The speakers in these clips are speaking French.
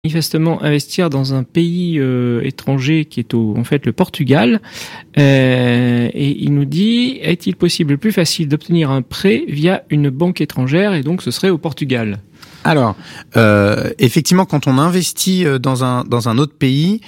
manifestement investir dans un pays étranger qui est en fait le Portugal. Et il nous dit, est-il possible plus facile d'obtenir un prêt via une banque étrangère, et donc ce serait au Portugal? Alors, effectivement, quand on investit dans un autre pays,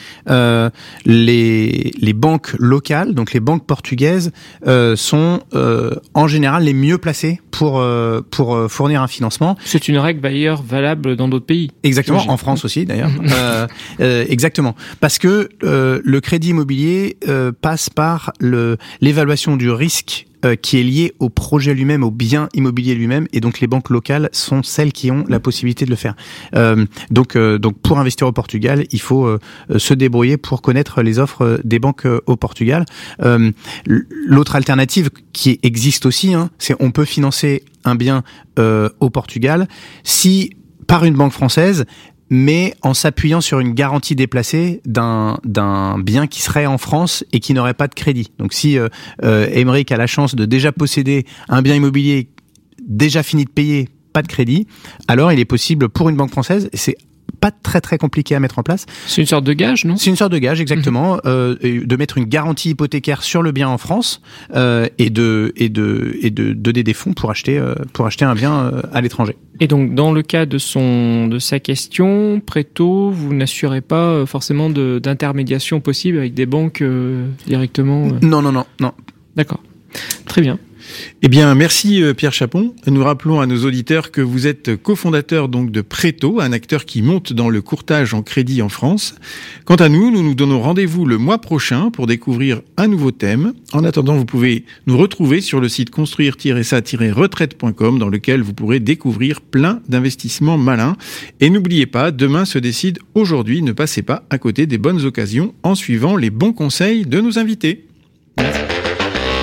les banques locales, donc les banques portugaises, sont en général les mieux placées pour fournir un financement. C'est une règle d'ailleurs valable dans d'autres pays. Exactement, en France aussi d'ailleurs. Exactement, parce que le crédit immobilier passe par l'évaluation du risque qui est lié au projet lui-même, au bien immobilier lui-même, et donc les banques locales sont celles qui ont la possibilité de le faire. Donc pour investir au Portugal, il faut se débrouiller pour connaître les offres des banques au Portugal. L'autre alternative qui existe aussi, c'est on peut financer un bien au Portugal si par une banque française, mais en s'appuyant sur une garantie déplacée d'un bien qui serait en France et qui n'aurait pas de crédit. Donc si Aymeric a la chance de déjà posséder un bien immobilier déjà fini de payer, pas de crédit, alors il est possible pour une banque française, et c'est pas très très compliqué à mettre en place. C'est une sorte de gage, non ? C'est une sorte de gage, exactement, de mettre une garantie hypothécaire sur le bien en France et de donner des fonds pour acheter un bien à l'étranger. Et donc dans le cas de sa question, Préto, vous n'assurez pas forcément d'intermédiation possible avec des banques directement Non. D'accord. Très bien. Eh bien, merci Pierre Chapon. Nous rappelons à nos auditeurs que vous êtes cofondateur donc de Préto, un acteur qui monte dans le courtage en crédit en France. Quant à nous, nous donnons rendez-vous le mois prochain pour découvrir un nouveau thème. En attendant, vous pouvez nous retrouver sur le site construire-ça-retraite.com dans lequel vous pourrez découvrir plein d'investissements malins. Et n'oubliez pas, demain se décide aujourd'hui. Ne passez pas à côté des bonnes occasions en suivant les bons conseils de nos invités.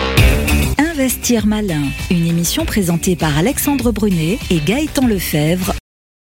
Investir malin, une émission présentée par Alexandre Brunet et Gaëtan Lefebvre